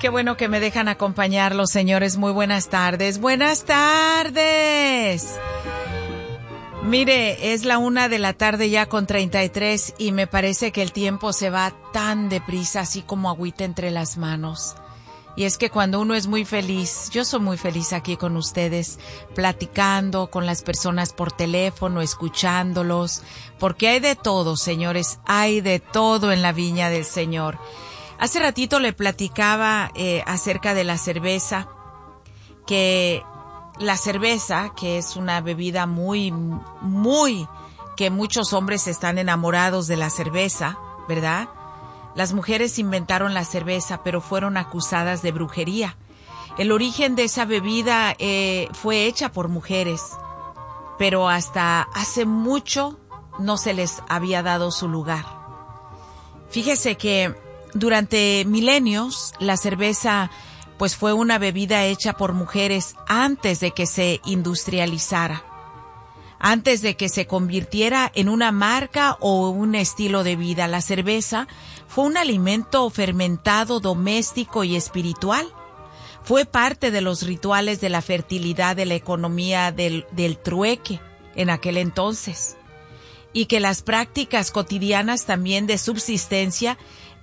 Qué bueno que me dejan acompañarlos, señores. Muy buenas tardes. ¡Buenas tardes! Mire, es la 1:00 ya con 33 y me parece que el tiempo se va tan deprisa, así como agüita entre las manos. Y es que cuando uno es muy feliz, yo soy muy feliz aquí con ustedes, platicando con las personas por teléfono, escuchándolos, porque hay de todo, señores, hay de todo en la viña del Señor. Hace ratito le platicaba acerca de la cerveza, que la cerveza, que es una bebida que muchos hombres están enamorados de la cerveza, ¿verdad? Las mujeres inventaron la cerveza, pero fueron acusadas de brujería. El origen de esa bebida fue hecha por mujeres, pero hasta hace mucho no se les había dado su lugar. Fíjese que durante milenios la cerveza pues fue una bebida hecha por mujeres antes de que se industrializara, antes de que se convirtiera en una marca o un estilo de vida. La cerveza fue un alimento fermentado, doméstico y espiritual. Fue parte de los rituales de la fertilidad, de la economía del trueque en aquel entonces. Y que las prácticas cotidianas también de subsistencia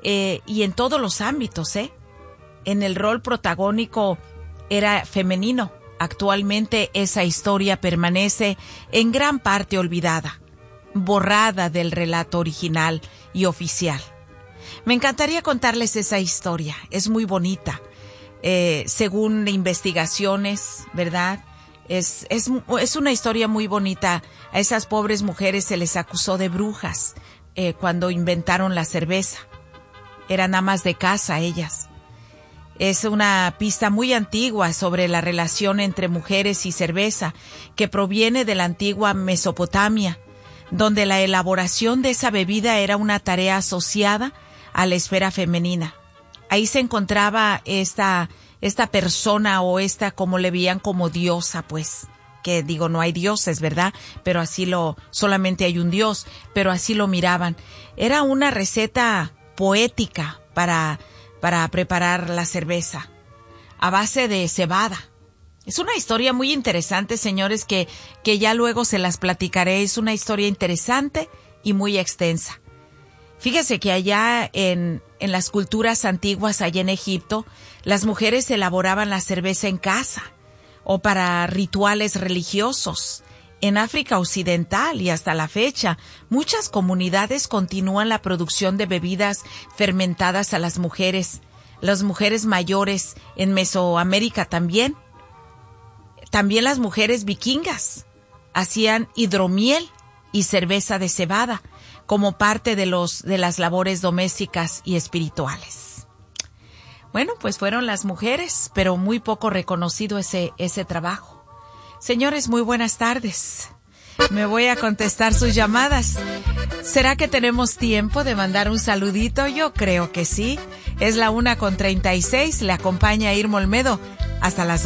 y en todos los ámbitos, en el rol protagónico era femenino. Actualmente esa historia permanece en gran parte olvidada, borrada del relato original y oficial. Me encantaría contarles esa historia, es muy bonita. Según investigaciones, ¿verdad? Es una historia muy bonita. A esas pobres mujeres se les acusó de brujas cuando inventaron la cerveza. Eran amas de casa ellas. Es una pista muy antigua sobre la relación entre mujeres y cerveza, que proviene de la antigua Mesopotamia, donde la elaboración de esa bebida era una tarea asociada a la esfera femenina. Ahí se encontraba esta persona o como le veían como diosa, pues, que digo, no hay dioses, ¿verdad? Pero solamente hay un dios, pero así lo miraban. Era una receta poética para preparar la cerveza, a base de cebada. Es una historia muy interesante, señores, que ya luego se las platicaré. Es una historia interesante y muy extensa. Fíjese que allá en las culturas antiguas, allá en Egipto, las mujeres elaboraban la cerveza en casa o para rituales religiosos. En África Occidental y hasta la fecha, muchas comunidades continúan la producción de bebidas fermentadas a las mujeres mayores en Mesoamérica también. También las mujeres vikingas hacían hidromiel y cerveza de cebada como parte de las labores domésticas y espirituales. Bueno, pues fueron las mujeres, pero muy poco reconocido ese trabajo. Señores, muy buenas tardes. Me voy a contestar sus llamadas. ¿Será que tenemos tiempo de mandar un saludito? Yo creo que sí. Es la 1:36. Le acompaña Irma Olmedo hasta las